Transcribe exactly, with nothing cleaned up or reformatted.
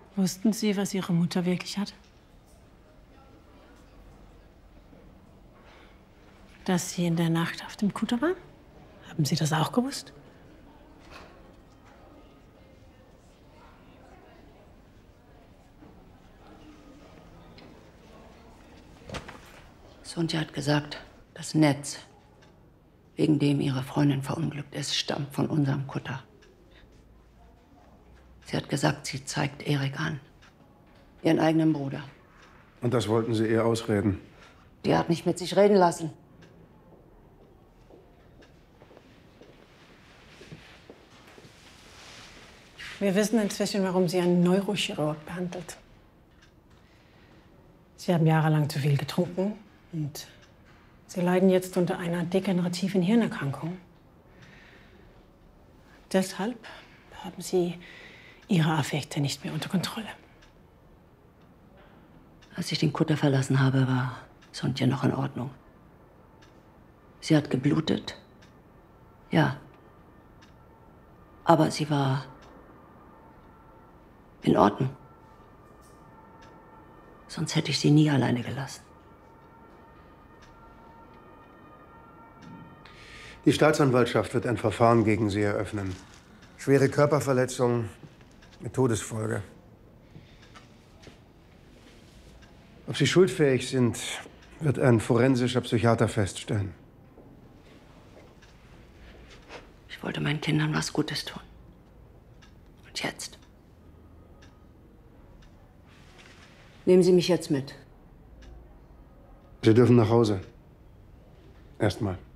Wussten Sie, was Ihre Mutter wirklich hat? Dass sie in der Nacht auf dem Kutter war? Haben Sie das auch gewusst? Sonja hat gesagt, das Netz, wegen dem ihre Freundin verunglückt ist, stammt von unserem Kutter. Sie hat gesagt, sie zeigt Erik an. Ihren eigenen Bruder. Und das wollten Sie ihr ausreden? Die hat nicht mit sich reden lassen. Wir wissen inzwischen, warum sie einen Neurochirurg behandelt. Sie haben jahrelang zu viel getrunken und Sie leiden jetzt unter einer degenerativen Hirnerkrankung. Deshalb haben Sie Ihre Affekte nicht mehr unter Kontrolle. Als ich den Kutter verlassen habe, war Sonja noch in Ordnung. Sie hat geblutet. Ja. Aber sie war in Ordnung. Sonst hätte ich sie nie alleine gelassen. Die Staatsanwaltschaft wird ein Verfahren gegen Sie eröffnen. Schwere Körperverletzung mit Todesfolge. Ob Sie schuldfähig sind, wird ein forensischer Psychiater feststellen. Ich wollte meinen Kindern was Gutes tun. Und jetzt? Nehmen Sie mich jetzt mit. Sie dürfen nach Hause. Erstmal.